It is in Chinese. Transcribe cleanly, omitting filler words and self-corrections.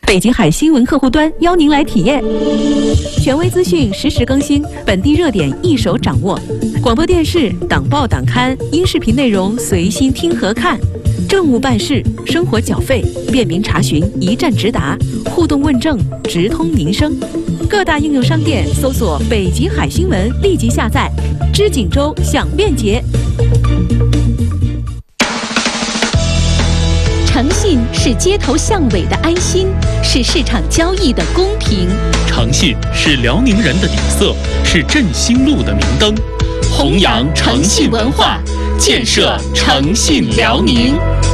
北极海新闻客户端邀您来体验，权威资讯实时更新，本地热点一手掌握。广播电视、党报党刊、音视频内容随心听和看，政务办事、生活缴费，便民查询，一站直达，互动问政，直通民生。各大应用商店搜索“北极海新闻”，立即下载，知锦州享便捷。 诚信是街头巷尾的安心，是市场交易的公平。 诚信是辽宁人的底色，是振兴路的明灯。弘扬诚信文化，建设诚信辽宁。